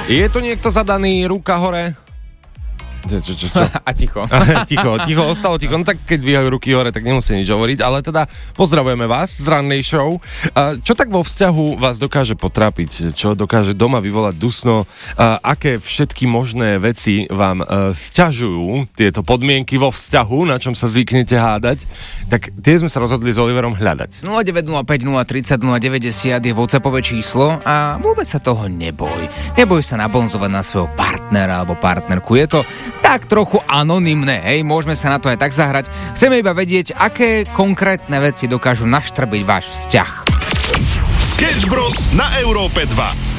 Je tu niekto zadaný, ruka hore? Čo? A ticho. Ticho, ostalo ticho. No tak keď dvíhajú ruky hore, tak nemusí nič hovoriť, ale teda pozdravujeme vás z rannej show. Čo tak vo vzťahu vás dokáže potrápiť? Čo dokáže doma vyvolať dusno? Aké všetky možné veci vám sťažujú tieto podmienky vo vzťahu, na čom sa zvyknete hádať? Tak tie sme sa rozhodli s Oliverom hľadať. 0905 030 090 je WhatsAppové číslo a vôbec sa toho neboj. Neboj sa nabonzovať na svojho partnera alebo partnerku. Je to tak trochu anonymné, hej, môžeme sa na to aj tak zahrať. Chceme iba vedieť, aké konkrétne veci dokážu naštrbiť váš vzťah. Sketch Bros na Európe 2.